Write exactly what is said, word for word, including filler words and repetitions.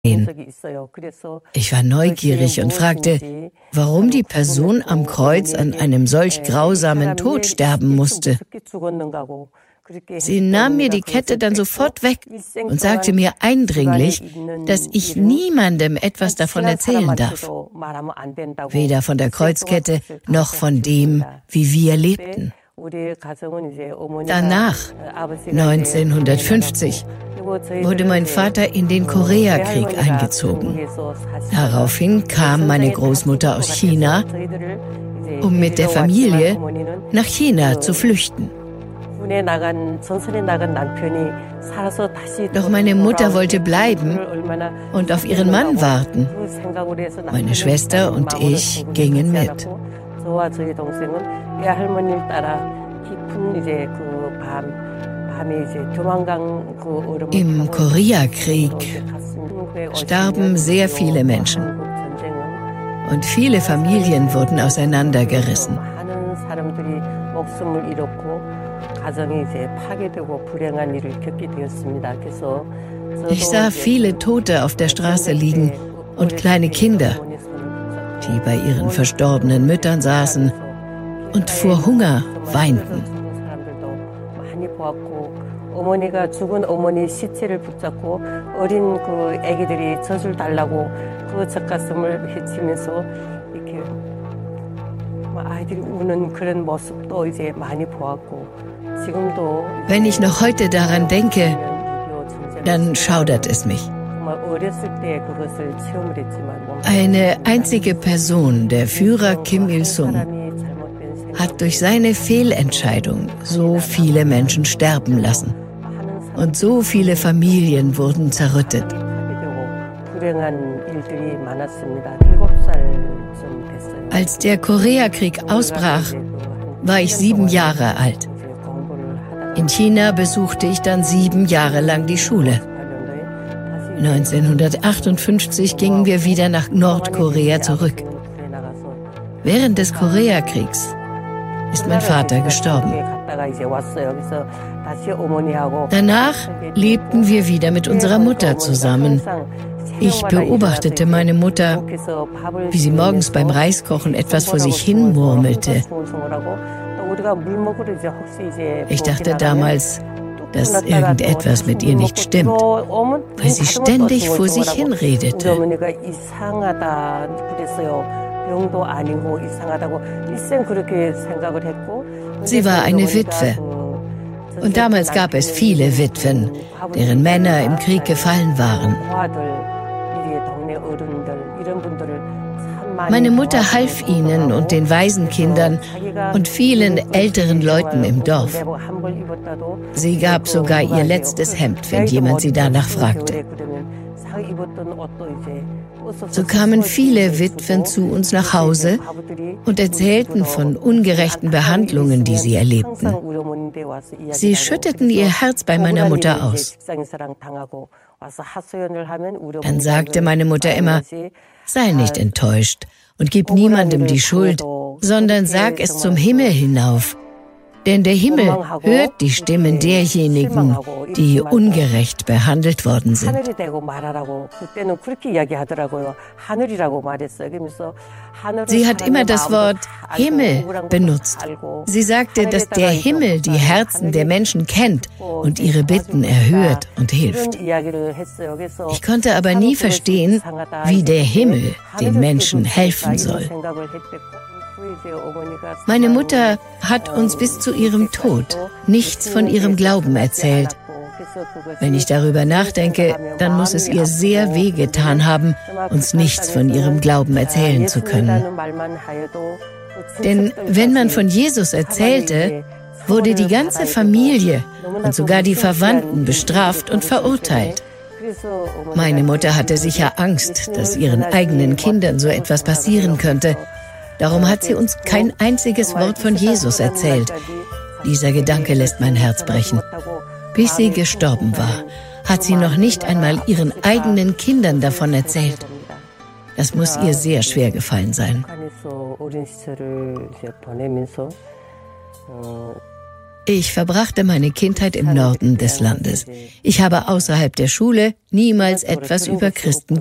Ich war neugierig und fragte, warum die Person am Kreuz an einem solch grausamen Tod sterben musste. Sie nahm mir die Kette dann sofort weg und sagte mir eindringlich, dass ich niemandem etwas davon erzählen darf. Weder von der Kreuzkette noch von dem, wie wir lebten. Danach, neunzehnhundertfünfzig, wurde mein Vater in den Koreakrieg eingezogen. Daraufhin kam meine Großmutter aus China, um mit der Familie nach China zu flüchten. Doch meine Mutter wollte bleiben und auf ihren Mann warten. Meine Schwester und ich gingen mit. Im Koreakrieg starben sehr viele Menschen und viele Familien wurden auseinandergerissen. Ich sah viele Tote auf der Straße liegen und kleine Kinder, die bei ihren verstorbenen Müttern saßen und vor Hunger weinten. Wenn ich noch heute daran denke, dann schaudert es mich. Eine einzige Person, der Führer Kim Il-sung, hat durch seine Fehlentscheidung so viele Menschen sterben lassen. Und so viele Familien wurden zerrüttet. Als der Koreakrieg ausbrach, war ich sieben Jahre alt. In China besuchte ich dann sieben Jahre lang die Schule. neunzehnhundertachtundfünfzig gingen wir wieder nach Nordkorea zurück. Während des Koreakriegs ist mein Vater gestorben. Danach lebten wir wieder mit unserer Mutter zusammen. Ich beobachtete meine Mutter, wie sie morgens beim Reiskochen etwas vor sich hin murmelte. Ich dachte damals, dass irgendetwas mit ihr nicht stimmt, weil sie ständig vor sich hin redete. Sie war eine Witwe. Und damals gab es viele Witwen, deren Männer im Krieg gefallen waren. Meine Mutter half ihnen und den Waisenkindern und vielen älteren Leuten im Dorf. Sie gab sogar ihr letztes Hemd, wenn jemand sie danach fragte. So kamen viele Witwen zu uns nach Hause und erzählten von ungerechten Behandlungen, die sie erlebten. Sie schütteten ihr Herz bei meiner Mutter aus. Dann sagte meine Mutter immer, sei nicht enttäuscht und gib niemandem die Schuld, sondern sag es zum Himmel hinauf. Denn der Himmel hört die Stimmen derjenigen, die ungerecht behandelt worden sind. Sie hat immer das Wort Himmel benutzt. Sie sagte, dass der Himmel die Herzen der Menschen kennt und ihre Bitten erhört und hilft. Ich konnte aber nie verstehen, wie der Himmel den Menschen helfen soll. Meine Mutter hat uns bis zu ihrem Tod nichts von ihrem Glauben erzählt. Wenn ich darüber nachdenke, dann muss es ihr sehr wehgetan haben, uns nichts von ihrem Glauben erzählen zu können. Denn wenn man von Jesus erzählte, wurde die ganze Familie und sogar die Verwandten bestraft und verurteilt. Meine Mutter hatte sicher Angst, dass ihren eigenen Kindern so etwas passieren könnte. Darum hat sie uns kein einziges Wort von Jesus erzählt. Dieser Gedanke lässt mein Herz brechen. Bis sie gestorben war, hat sie noch nicht einmal ihren eigenen Kindern davon erzählt. Das muss ihr sehr schwer gefallen sein. Ich verbrachte meine Kindheit im Norden des Landes. Ich habe außerhalb der Schule niemals etwas über Christen